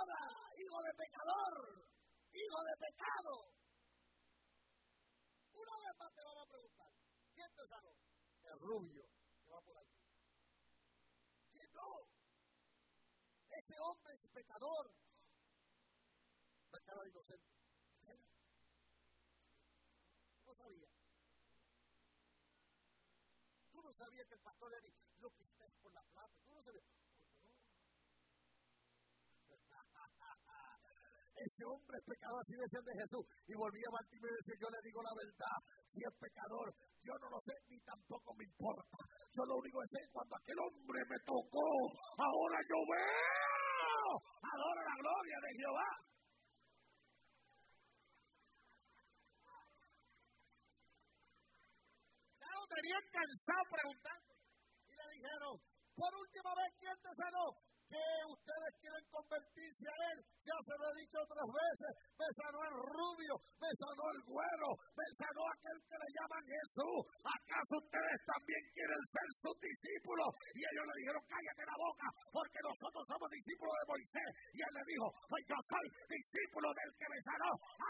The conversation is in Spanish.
pecadora, hijo de pecador, hijo de pecado. Una vez más te vamos a preguntar, ¿quién te sanó? El rubio que va por aquí. ¿Quién no? Ese hombre es pecador. La cara de inocente. No sabía. Tú no sabías que el pastor Eri lo que está es por la plata. Tú no sabías. Ese hombre es pecador, así decían de Jesús. Y volvía a Bartimeo y decía, yo le digo la verdad, si es pecador, yo no lo sé, ni tampoco me importa. Yo lo único que sé es cuando aquel hombre me tocó, ahora yo veo. Adora la gloria de Jehová. Ya lo tenían cansado preguntando. Y le dijeron, por última vez, ¿quién te sanó? Que ustedes quieren convertirse a él, ya se lo he dicho otras veces, me sanó el rubio, me sanó el güero, me sanó aquel que le llaman Jesús. ¿Acaso ustedes también quieren ser sus discípulos? Y ellos le dijeron, cállate la boca, porque nosotros somos discípulos de Moisés. Y él le dijo, pues yo soy discípulo del que me sanó.